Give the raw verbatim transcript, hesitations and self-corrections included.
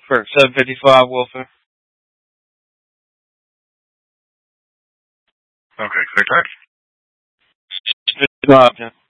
For seven fifty-five, Wolfer. Okay, clear track. fifty-five, Jim.